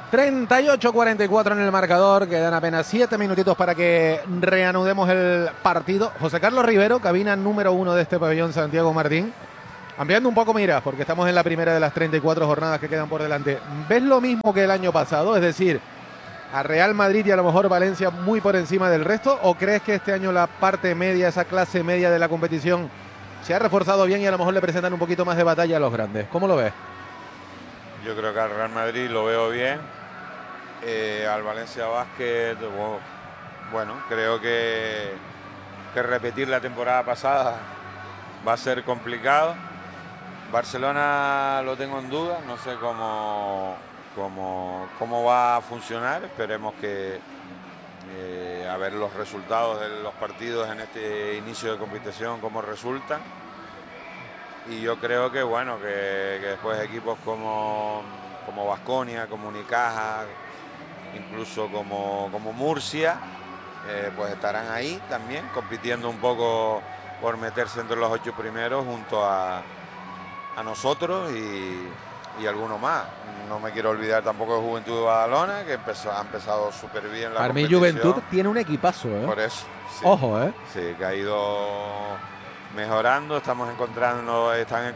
38-44 en el marcador, quedan apenas 7 minutitos para que reanudemos el partido. José Carlos Rivero, cabina número 1 de este pabellón Santiago Martín. Ampliando un poco miras, porque estamos en la primera de las 34 jornadas que quedan por delante. ¿Ves lo mismo que el año pasado? Es decir, a Real Madrid y a lo mejor Valencia muy por encima del resto, ¿o crees que este año la parte media, esa clase media de la competición se ha reforzado bien y a lo mejor le presentan un poquito más de batalla a los grandes? ¿Cómo lo ves? Yo creo que al Real Madrid lo veo bien. Al Valencia Basket, bueno, creo que repetir la temporada pasada va a ser complicado. Barcelona lo tengo en duda, no sé cómo va a funcionar. Esperemos que a ver los resultados de los partidos en este inicio de competición, cómo resultan. Y yo creo que bueno, que después equipos como Baskonia, como Unicaja, incluso como Murcia, pues estarán ahí también compitiendo un poco por meterse entre los 8 primeros junto a nosotros y alguno más. No me quiero olvidar tampoco de Juventud de Badalona, que ha empezado súper bien la competición. Para mí Juventud tiene un equipazo, ¿eh? Por eso. Sí. Ojo, ¿eh? Sí, que ha ido mejorando, están encontrando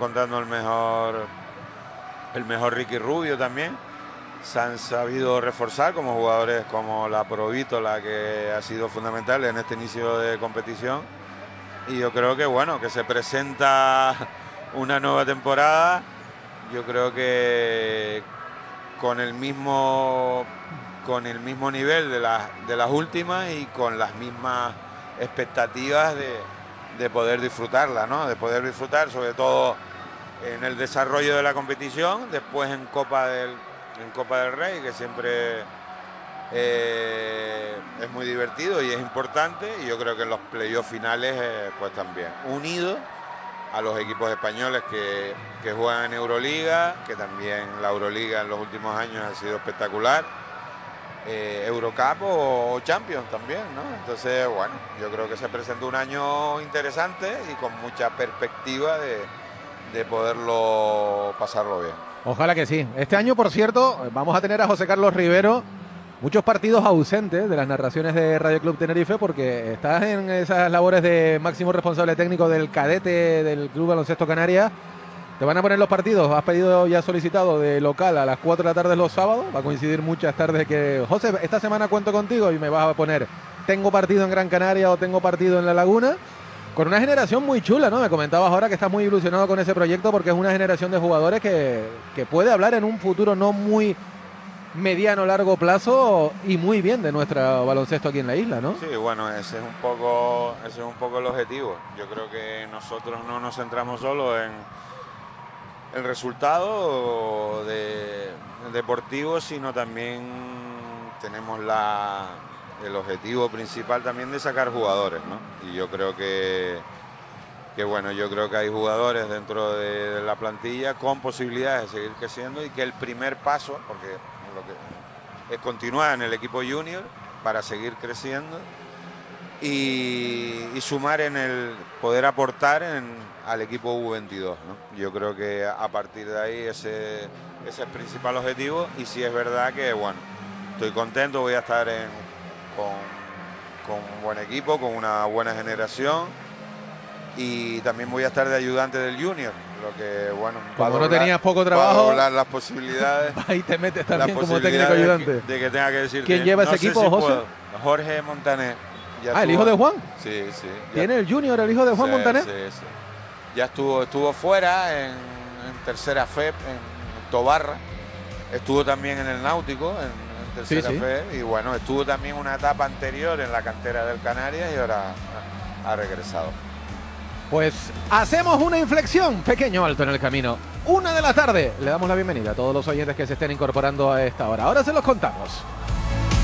el mejor Ricky Rubio también. Se han sabido reforzar como jugadores como la Provítola, que ha sido fundamental en este inicio de competición. Y yo creo que bueno, que se presenta una nueva temporada. Yo creo que con el mismo nivel de las últimas y con las mismas expectativas de poder disfrutarla, ¿no? De poder disfrutar sobre todo en el desarrollo de la competición, después en Copa del Rey, que siempre es muy divertido y es importante, y yo creo que en los playoffs finales pues también, unido a los equipos españoles que juegan en Euroliga, que también la Euroliga en los últimos años ha sido espectacular, Eurocup o Champions también, ¿no? Entonces, bueno, yo creo que se presentó un año interesante y con mucha perspectiva de poderlo pasarlo bien. Ojalá que sí. Este año, por cierto, vamos a tener a José Carlos Rivero. Muchos partidos ausentes de las narraciones de Radio Club Tenerife porque estás en esas labores de máximo responsable técnico del cadete del Club Baloncesto Canarias. Te van a poner los partidos, has pedido ya solicitado de local a las 4 de la tarde los sábados. Va a coincidir muchas tardes que, José, esta semana cuento contigo y me vas a poner, tengo partido en Gran Canaria o tengo partido en La Laguna. Con una generación muy chula, ¿no? Me comentabas ahora que estás muy ilusionado con ese proyecto porque es una generación de jugadores que puede hablar en un futuro no muy mediano, largo plazo y muy bien de nuestro baloncesto aquí en la isla, ¿no? Sí, bueno, ese es un poco el objetivo. Yo creo que nosotros no nos centramos solo en el resultado deportivo, sino también tenemos el objetivo principal también de sacar jugadores, ¿no? Y yo creo que bueno, yo creo que hay jugadores dentro de la plantilla con posibilidades de seguir creciendo y que el primer paso, porque lo que es continuar en el equipo junior para seguir creciendo y sumar en el poder aportar al equipo U22, ¿no? Yo creo que a partir de ahí ese es el principal objetivo, y si es verdad que bueno, estoy contento, voy a estar con un buen equipo, con una buena generación, y también voy a estar de ayudante del junior, lo que bueno, como no tenías poco trabajo, doblar las posibilidades. Ahí te metes también como técnico ayudante. De que tenga que decir ¿quién lleva ese equipo, José? Jorge Montaner. ¿el hijo de Juan? Sí. ¿Tiene el junior el hijo de Juan Montaner? Sí. Ya estuvo fuera en tercera FEP, en Tobarra. Estuvo también en el Náutico, en tercera FEP. Y bueno, estuvo también una etapa anterior en la cantera del Canarias y ahora ha regresado. Pues hacemos una inflexión, pequeño alto en el camino. 1 de la tarde. Le damos la bienvenida a todos los oyentes que se estén incorporando a esta hora. Ahora se los contamos.